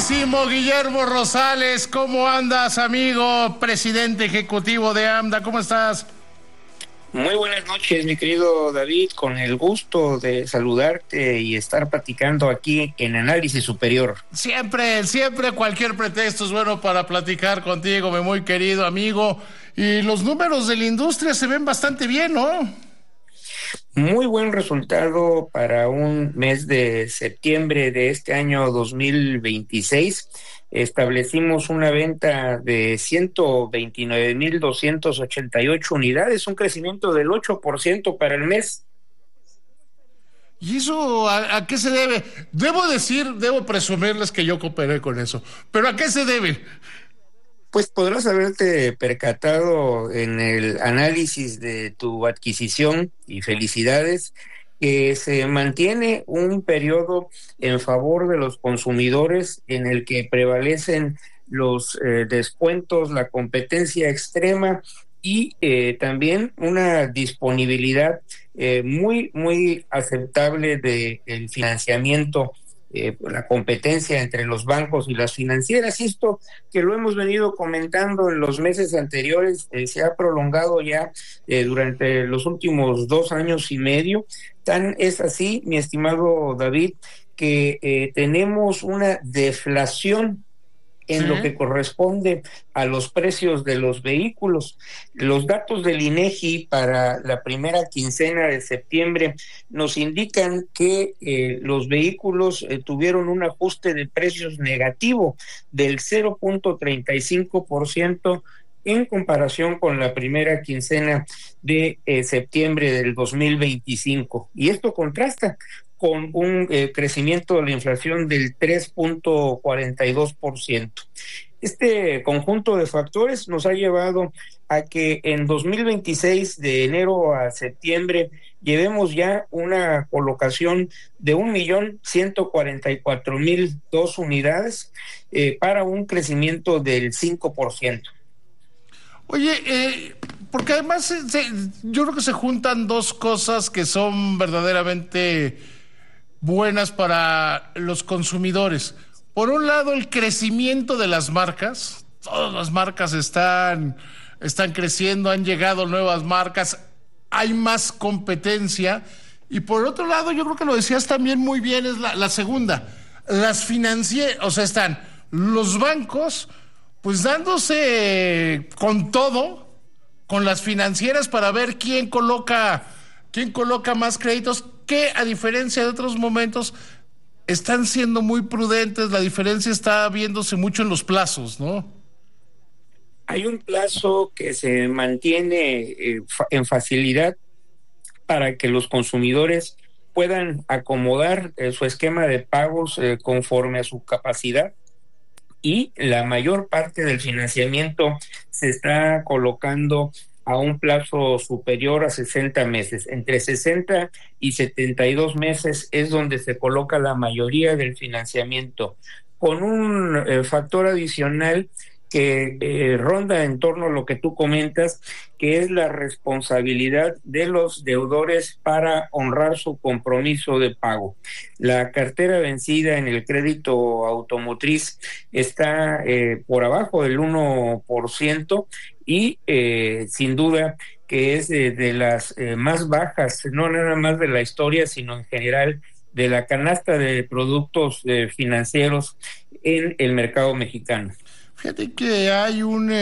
queridísimo Guillermo Rosales, ¿cómo andas, amigo? Presidente ejecutivo de AMDA, ¿cómo estás? Muy buenas noches, mi querido David, con el gusto de saludarte y estar platicando aquí en Análisis Superior. Siempre, cualquier pretexto es bueno para platicar contigo, mi muy querido amigo. Y los números de la industria se ven bastante bien, ¿no? Muy buen resultado para un mes de septiembre de este año 2026. Establecimos una venta de 129,288 unidades, un crecimiento del 8% para el mes. ¿Y eso a qué se debe? Debo presumirles que yo cooperé con eso. ¿Pero a qué se debe? Pues podrás haberte percatado en el análisis de tu adquisición, y felicidades, que se mantiene un periodo en favor de los consumidores en el que prevalecen los descuentos, la competencia extrema y también una disponibilidad muy aceptable del financiamiento, la competencia entre los bancos y las financieras. Y esto, que lo hemos venido comentando en los meses anteriores, se ha prolongado ya durante los últimos 2 años y medio. Tan es así, mi estimado David, que tenemos una deflación en lo que corresponde a los precios de los vehículos. Los datos del INEGI para la primera quincena de septiembre nos indican que los vehículos tuvieron un ajuste de precios negativo del 0.35% en comparación con la primera quincena de septiembre del 2025. Y esto contrasta con un crecimiento de la inflación del 3.42%. Este conjunto de factores nos ha llevado a que en 2026, de enero a septiembre, llevemos ya una colocación de 1,144,002 unidades para un crecimiento del 5%. Oye, porque además yo creo que se juntan dos cosas que son verdaderamente buenas para los consumidores. Por un lado, el crecimiento de las marcas. Todas las marcas están creciendo, han llegado nuevas marcas, hay más competencia. Y por otro lado, yo creo que lo decías también muy bien, es la segunda. Las financieras, o sea, están los bancos pues dándose con todo, con las financieras para ver quién coloca más créditos, que a diferencia de otros momentos están siendo muy prudentes. La diferencia está viéndose mucho en los plazos, ¿no? Hay un plazo que se mantiene en facilidad para que los consumidores puedan acomodar su esquema de pagos conforme a su capacidad, y la mayor parte del financiamiento se está colocando a un plazo superior a 60 meses. Entre 60 y 72 meses es donde se coloca la mayoría del financiamiento, con un factor adicional que ronda en torno a lo que tú comentas, que es la responsabilidad de los deudores para honrar su compromiso de pago. La cartera vencida en el crédito automotriz está por abajo del 1%, y sin duda que es de las más bajas, no nada más de la historia, sino en general de la canasta de productos financieros en el mercado mexicano. Fíjate que hay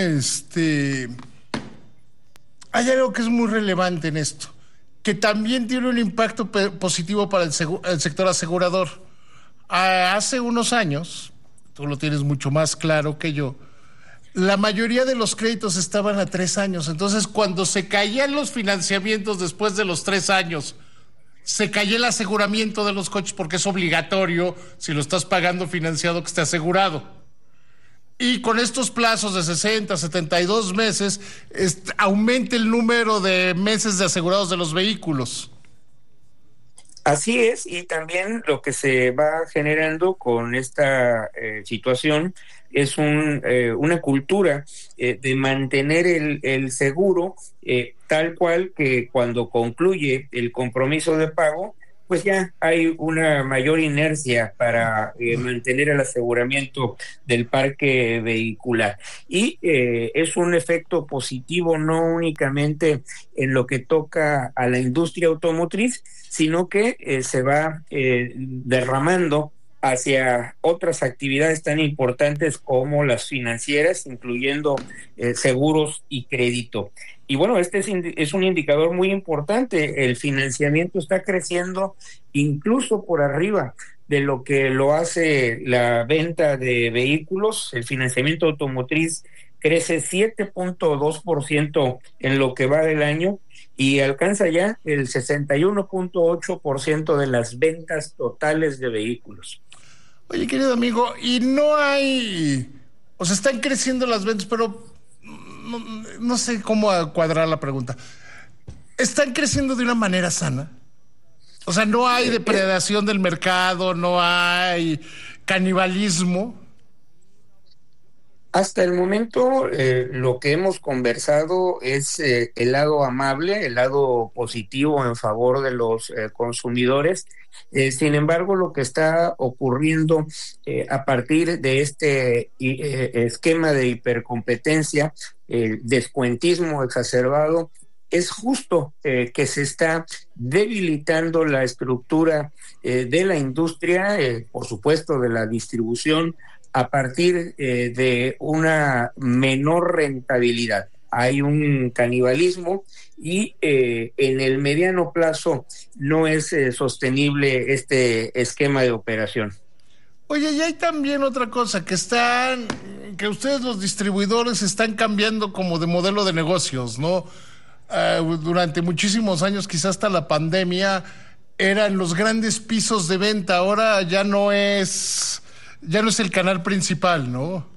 hay algo que es muy relevante en esto, que también tiene un impacto positivo para el sector asegurador. Hace unos años, tú lo tienes mucho más claro que yo, la mayoría de los créditos estaban a 3 años. Entonces, cuando se caían los financiamientos después de los 3 años, se caía el aseguramiento de los coches, porque es obligatorio, si lo estás pagando financiado, que esté asegurado. Y con estos plazos de 60, 72 meses, aumenta el número de meses de asegurados de los vehículos. Así es, y también lo que se va generando con esta situación es una cultura de mantener el seguro tal cual, que cuando concluye el compromiso de pago, pues ya hay una mayor inercia para mantener el aseguramiento del parque vehicular. Y es un efecto positivo no únicamente en lo que toca a la industria automotriz, sino que se va derramando hacia otras actividades tan importantes como las financieras, incluyendo seguros y crédito. Y bueno, este es un indicador muy importante. El financiamiento está creciendo incluso por arriba de lo que lo hace la venta de vehículos. El financiamiento automotriz crece 7.2% en lo que va del año y alcanza ya el 61.8% de las ventas totales de vehículos. Oye, querido amigo, y no hay, o sea, están creciendo las ventas, pero no, no sé cómo cuadrar la pregunta. ¿Están creciendo de una manera sana? O sea, no hay depredación del mercado, no hay canibalismo. Hasta el momento, lo que hemos conversado es el lado amable, el lado positivo en favor de los consumidores. Sin embargo, lo que está ocurriendo a partir de este esquema de hipercompetencia, el descuentismo exacerbado, es justo que se está debilitando la estructura de la industria, por supuesto de la distribución, a partir de una menor rentabilidad. Hay un canibalismo y en el mediano plazo no es sostenible este esquema de operación. Oye, y hay también otra cosa, que ustedes los distribuidores están cambiando como de modelo de negocios, ¿no? Durante muchísimos años, quizás hasta la pandemia, eran los grandes pisos de venta, ahora ya no es el canal principal, ¿no?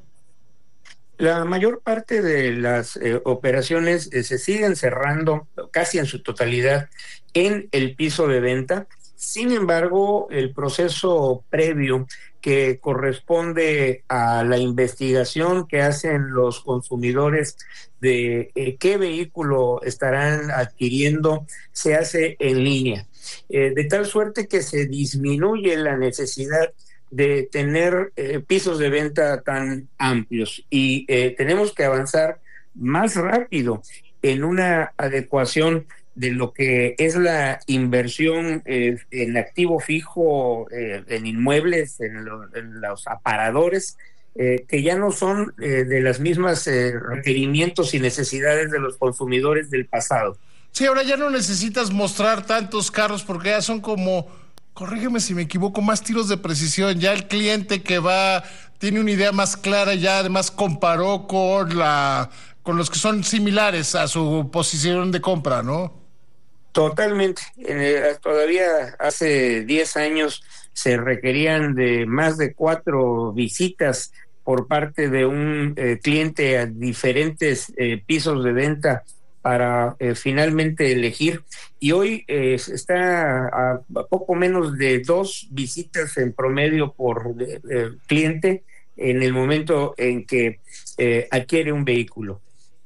La mayor parte de las operaciones se siguen cerrando casi en su totalidad en el piso de venta. Sin embargo, el proceso previo que corresponde a la investigación que hacen los consumidores de qué vehículo estarán adquiriendo se hace en línea, de tal suerte que se disminuye la necesidad de tener pisos de venta tan amplios y tenemos que avanzar más rápido en una adecuación de lo que es la inversión en activo fijo, en inmuebles, en los aparadores, que ya no son de las mismas requerimientos y necesidades de los consumidores del pasado. Sí, ahora ya no necesitas mostrar tantos carros porque ya son como, corrígeme si me equivoco, más tiros de precisión. Ya el cliente que va tiene una idea más clara, ya además comparó con los que son similares a su posición de compra, ¿no? Totalmente. Todavía hace 10 años se requerían de más de 4 visitas por parte de un cliente a diferentes pisos de venta para finalmente elegir. Y hoy está a poco menos de 2 visitas en promedio por cliente en el momento en que adquiere un vehículo.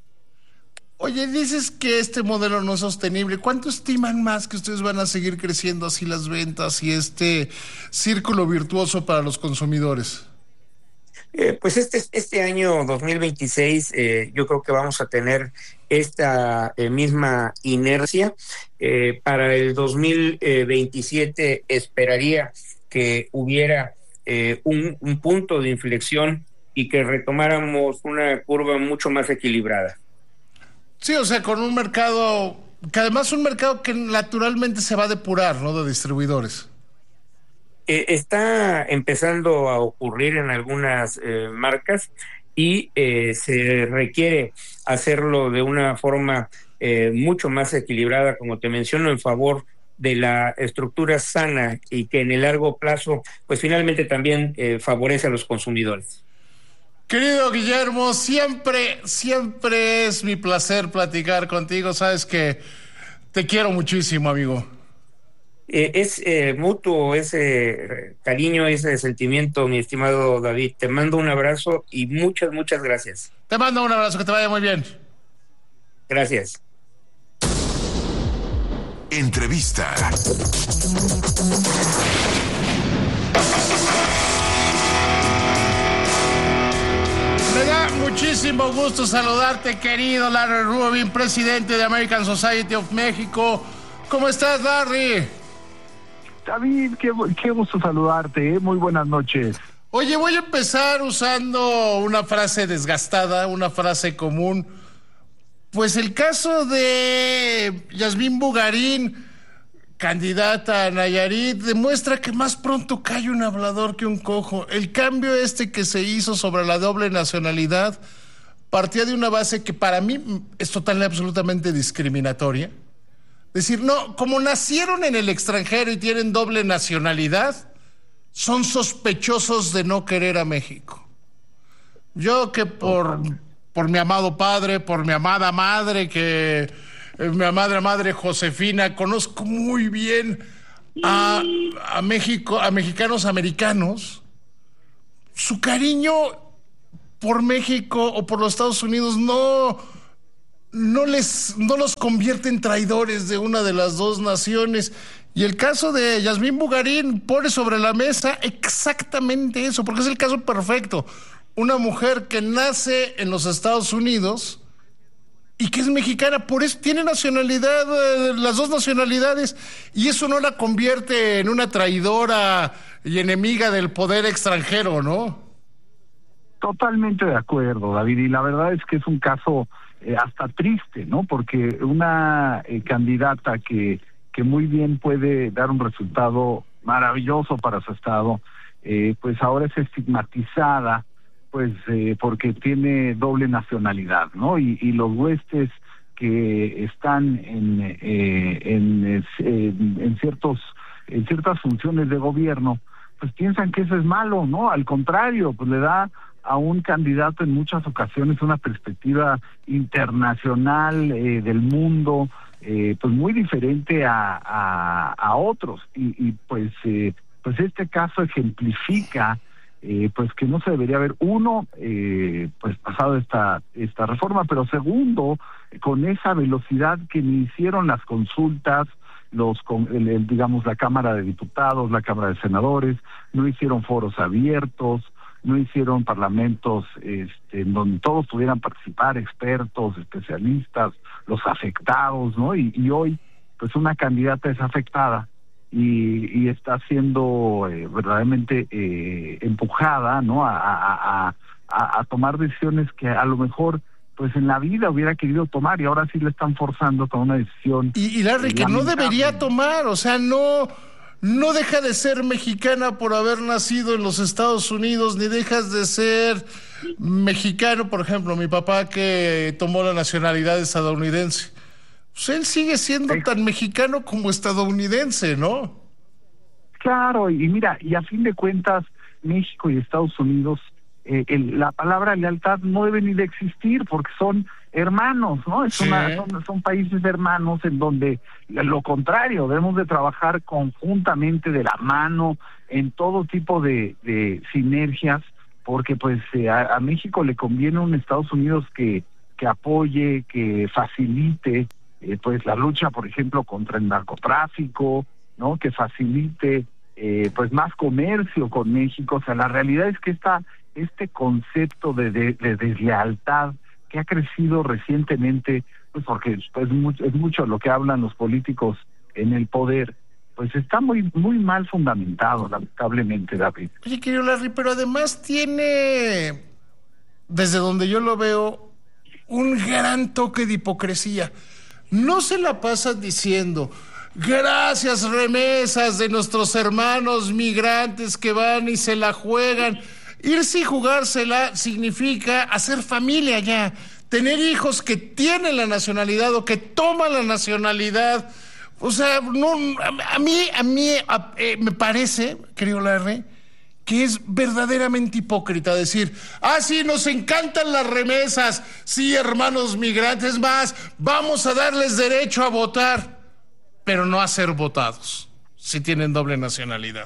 Oye, dices que este modelo no es sostenible. ¿Cuánto estiman más que ustedes van a seguir creciendo así las ventas y este círculo virtuoso para los consumidores? Pues este año 2026 yo creo que vamos a tener esta misma inercia. Para el 2027 esperaría que hubiera un punto de inflexión y que retomáramos una curva mucho más equilibrada. Sí, o sea, con un mercado, que además es un mercado que naturalmente se va a depurar, ¿no? De distribuidores. Está empezando a ocurrir en algunas marcas y se requiere hacerlo de una forma mucho más equilibrada, como te menciono, en favor de la estructura sana y que en el largo plazo, pues finalmente también favorece a los consumidores. Querido Guillermo, siempre es mi placer platicar contigo. Sabes que te quiero muchísimo, amigo. Es mutuo ese cariño, ese sentimiento, mi estimado David. Te mando un abrazo y muchas gracias. Te mando un abrazo, que te vaya muy bien. Gracias. Entrevista. Me da muchísimo gusto saludarte, querido Larry Rubin, presidente de American Society of México. ¿Cómo estás, Larry? David, qué gusto saludarte, ¿eh? Muy buenas noches. Oye, voy a empezar usando una frase desgastada, una frase común. Pues el caso de Yasmín Bugarín, candidata a Nayarit, demuestra que más pronto cae un hablador que un cojo. El cambio que se hizo sobre la doble nacionalidad partía de una base que para mí es total y absolutamente discriminatoria. Decir, no, como nacieron en el extranjero y tienen doble nacionalidad, son sospechosos de no querer a México. Yo que por mi amado padre, por mi amada madre, mi amada madre Josefina, conozco muy bien a México, a mexicanos americanos. Su cariño por México o por los Estados Unidos no los convierte en traidores de una de las dos naciones. Y el caso de Yasmín Bugarín pone sobre la mesa exactamente eso, porque es el caso perfecto. Una mujer que nace en los Estados Unidos y que es mexicana, por eso tiene nacionalidad, las dos nacionalidades, y eso no la convierte en una traidora y enemiga del poder extranjero, ¿no? Totalmente de acuerdo, David, y la verdad es que es un caso hasta triste, ¿no? Porque una candidata que muy bien puede dar un resultado maravilloso para su estado, pues ahora es estigmatizada, pues porque tiene doble nacionalidad, ¿no? Y los huestes que están en ciertas funciones de gobierno, pues piensan que eso es malo, ¿no? Al contrario, pues le da a un candidato en muchas ocasiones una perspectiva internacional del mundo, pues muy diferente a otros, y pues este caso ejemplifica pues que no se debería haber, pues pasado esta reforma, pero segundo, con esa velocidad que ni hicieron las consultas, digamos la Cámara de Diputados, la Cámara de Senadores, no hicieron foros abiertos, no hicieron parlamentos en donde todos pudieran participar, expertos, especialistas, los afectados, ¿no? Y hoy, pues una candidata es afectada y está siendo verdaderamente empujada, ¿no? A tomar decisiones que a lo mejor pues en la vida hubiera querido tomar, y ahora sí le están forzando con una decisión. Y Larry, que no debería tomar, o sea, no deja de ser mexicana por haber nacido en los Estados Unidos, ni dejas de ser mexicano. Por ejemplo, mi papá, que tomó la nacionalidad estadounidense, pues él sigue siendo tan mexicano como estadounidense, ¿no? Claro, y mira, y a fin de cuentas, México y Estados Unidos, la palabra lealtad no debe ni de existir, porque son hermanos, ¿no? Son países hermanos en donde, lo contrario, debemos de trabajar conjuntamente de la mano en todo tipo de sinergias, porque pues a México le conviene un Estados Unidos que apoye, que facilite pues la lucha, por ejemplo, contra el narcotráfico, ¿no? Que facilite pues más comercio con México. O sea, la realidad es que este concepto de deslealtad que ha crecido recientemente, pues porque es mucho lo que hablan los políticos en el poder, pues está muy mal fundamentado, lamentablemente, David. Oye, querido Larry, pero además tiene, desde donde yo lo veo, un gran toque de hipocresía. No se la pasan diciendo, gracias remesas de nuestros hermanos migrantes que van y se la juegan. Irse y jugársela significa hacer familia ya, tener hijos que tienen la nacionalidad o que toman la nacionalidad. O sea, a mí me parece, querido Larry, que es verdaderamente hipócrita decir, sí, nos encantan las remesas, sí, hermanos migrantes, más, vamos a darles derecho a votar, pero no a ser votados, si tienen doble nacionalidad.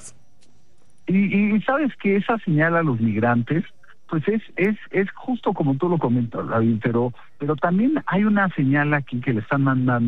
Y sabes que esa señal a los migrantes, pues es justo como tú lo comentas, David, pero también hay una señal aquí que le están mandando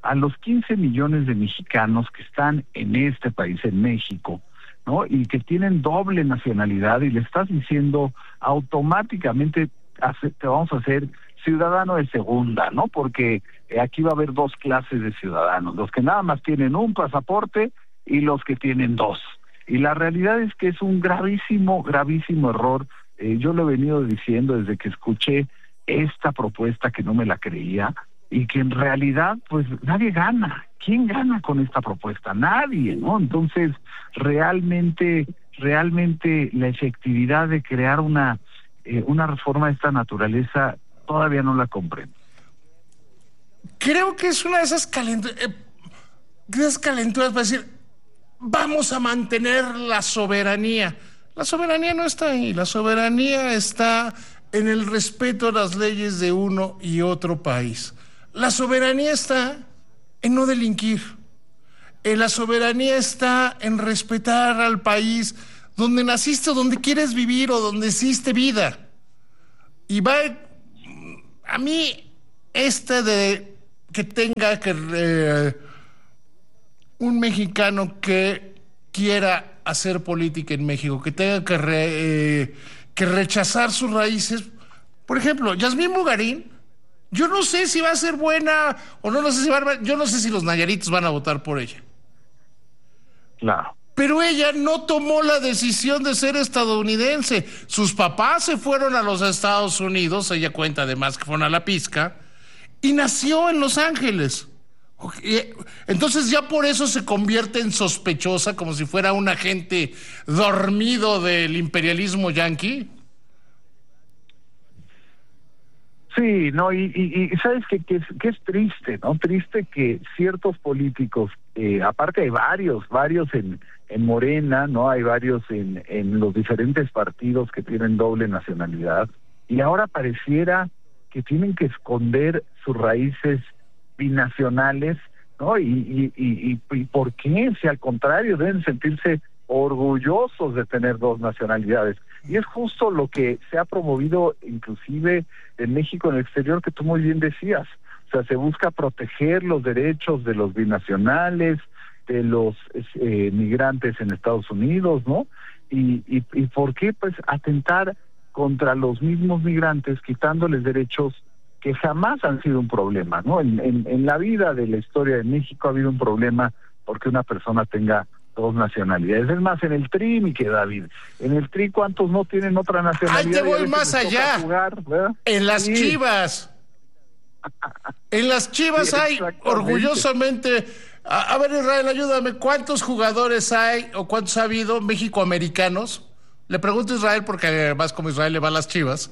a los 15 millones de mexicanos que están en este país, en México, ¿no? Y que tienen doble nacionalidad, y le estás diciendo automáticamente te vamos a hacer ciudadano de segunda, ¿no? Porque aquí va a haber dos clases de ciudadanos, los que nada más tienen un pasaporte y los que tienen dos. Y la realidad es que es un gravísimo error. Yo lo he venido diciendo desde que escuché esta propuesta, que no me la creía, y que en realidad pues nadie gana. ¿Quién gana con esta propuesta? Nadie, ¿no? Entonces, realmente la efectividad de crear una reforma de esta naturaleza todavía no la comprendo. Creo que es una de esas calenturas para decir, vamos a mantener la soberanía. La soberanía no está ahí, la soberanía está en el respeto a las leyes de uno y otro país. La soberanía está en no delinquir. La soberanía está en respetar al país donde naciste o donde quieres vivir o donde hiciste vida. Y a mí de que tenga que un mexicano que quiera hacer política en México, que tenga que rechazar sus raíces. Por ejemplo, Yasmín Bugarín, yo no sé si va a ser buena o no sé si yo no sé si los nayaritos van a votar por ella. Claro. Pero ella no tomó la decisión de ser estadounidense. Sus papás se fueron a los Estados Unidos, ella cuenta además que fueron a la pizca, y nació en Los Ángeles. Entonces ya por eso se convierte en sospechosa, como si fuera un agente dormido del imperialismo yanqui. Sí, no, y sabes que es triste, ¿no? Triste que ciertos políticos, aparte hay varios en Morena, ¿no? Hay varios en los diferentes partidos que tienen doble nacionalidad, y ahora pareciera que tienen que esconder sus raíces binacionales, ¿no? Y ¿por qué? Si al contrario, deben sentirse orgullosos de tener dos nacionalidades. Y es justo lo que se ha promovido inclusive en México, en el exterior, que tú muy bien decías. O sea, se busca proteger los derechos de los binacionales, de los migrantes en Estados Unidos, ¿no? Y ¿por qué? Pues atentar contra los mismos migrantes, quitándoles derechos que jamás han sido un problema, ¿no? En la vida de la historia de México ha habido un problema porque una persona tenga dos nacionalidades. Es más, en el TRI, mi querido David, en el TRI, ¿cuántos no tienen otra nacionalidad? ¡Ay, te voy más allá! En las Chivas. En las Chivas sí, hay orgullosamente... A ver, Israel, ayúdame. ¿Cuántos jugadores hay o cuántos ha habido mexicoamericanos? Le pregunto a Israel porque además como Israel le va a las Chivas.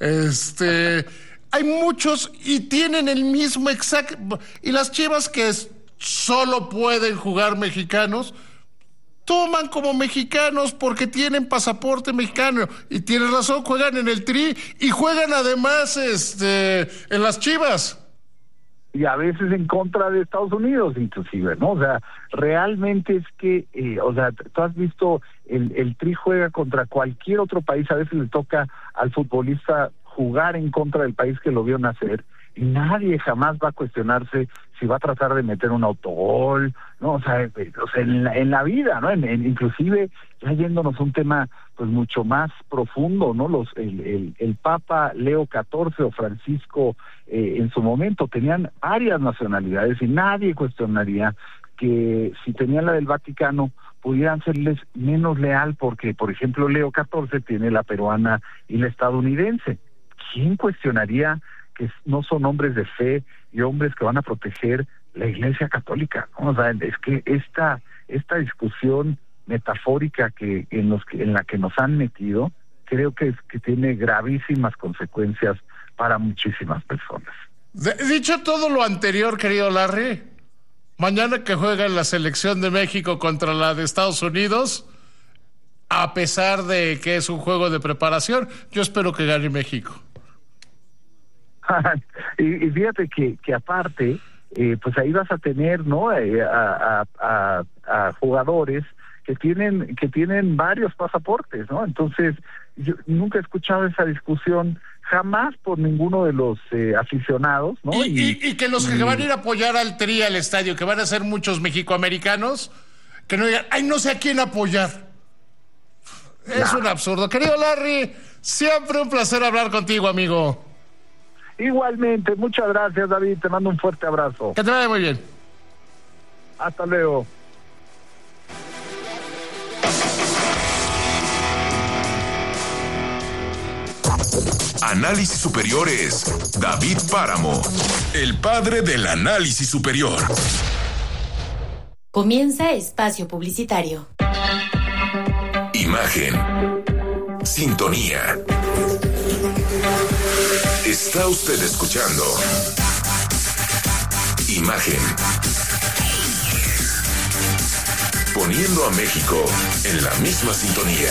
Hay muchos y tienen el mismo exacto... Y las Chivas que solo pueden jugar mexicanos, toman como mexicanos porque tienen pasaporte mexicano. Y tienes razón, juegan en el TRI y juegan además en las Chivas. Y a veces en contra de Estados Unidos, inclusive, ¿no? O sea, realmente es que, tú has visto, el TRI juega contra cualquier otro país, a veces le toca al futbolista jugar en contra del país que lo vio nacer, y nadie jamás va a cuestionarse si va a tratar de meter un autogol, ¿no? O sea, en la vida, ¿no? Inclusive, ya yéndonos a un tema pues mucho más profundo, ¿no? El Papa Leo XIV o Francisco en su momento tenían varias nacionalidades y nadie cuestionaría que si tenían la del Vaticano pudieran serles menos leal porque, por ejemplo, Leo XIV tiene la peruana y la estadounidense. ¿Quién cuestionaría que no son hombres de fe y hombres que van a proteger la Iglesia Católica, ¿no? O sea, es que esta discusión metafórica en la que nos han metido, creo que tiene gravísimas consecuencias para muchísimas personas. Dicho todo lo anterior, querido Larry, mañana que juega la selección de México contra la de Estados Unidos, a pesar de que es un juego de preparación, yo espero que gane México. y fíjate que aparte, pues ahí vas a tener, ¿no? A jugadores que tienen varios pasaportes, ¿no? Entonces, yo nunca he escuchado esa discusión, jamás por ninguno de los aficionados, ¿no? Y que los que van a ir a apoyar al Tri al estadio, que van a ser muchos mexicoamericanos, que no digan, ay, no sé a quién apoyar. Es un absurdo. Querido Larry, siempre un placer hablar contigo, amigo. Igualmente, muchas gracias, David, te mando un fuerte abrazo. Que te vaya muy bien. Hasta luego. Análisis Superior es David Páramo, el padre del análisis superior. Comienza espacio publicitario. Imagen. Sintonía. Está usted escuchando Imagen. Poniendo a México en la misma sintonía.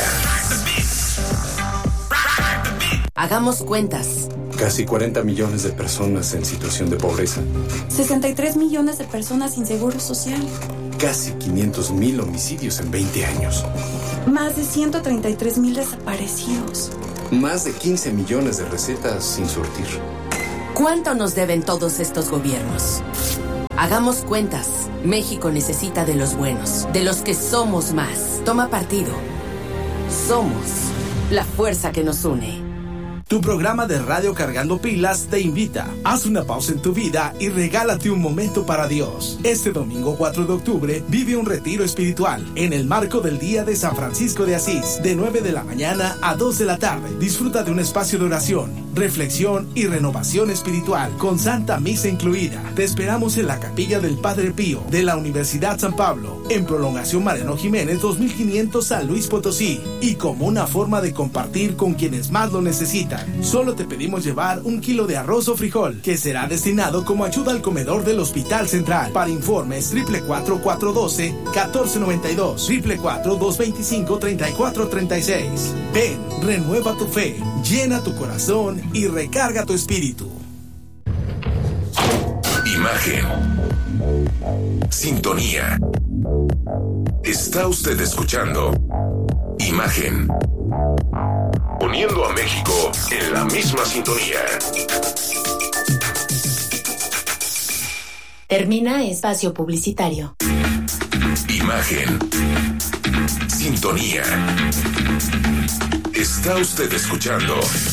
Hagamos cuentas. Casi 40 millones de personas en situación de pobreza. 63 millones de personas sin seguro social. Casi 500,000 homicidios en 20 años. Más de 133,000 desaparecidos. Más de 15 millones de recetas sin surtir. ¿Cuánto nos deben todos estos gobiernos? Hagamos cuentas. México necesita de los buenos, de los que somos más. Toma partido. Somos la fuerza que nos une. Tu programa de radio Cargando Pilas te invita. Haz una pausa en tu vida y regálate un momento para Dios. Este domingo 4 de octubre vive un retiro espiritual en el marco del Día de San Francisco de Asís, de 9 de la mañana a 2 de la tarde. Disfruta de un espacio de oración, reflexión y renovación espiritual con Santa Misa incluida. Te esperamos en la Capilla del Padre Pío de la Universidad San Pablo, en Prolongación Mariano Jiménez 2500 San Luis Potosí, y como una forma de compartir con quienes más lo necesitan. Solo te pedimos llevar 1 kilo de arroz o frijol, que será destinado como ayuda al comedor del Hospital Central. Para informes 444-412-1492, 444-225-3436. Ven, renueva tu fe, llena tu corazón y recarga tu espíritu. Imagen. Sintonía. Está usted escuchando Imagen. Poniendo a México en la misma sintonía. Termina espacio publicitario. Imagen. Sintonía. Está usted escuchando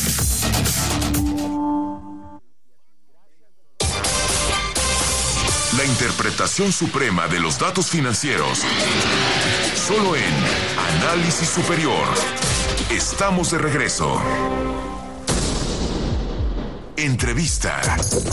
la interpretación suprema de los datos financieros. Solo en Análisis Superior. Estamos de regreso. Entrevista.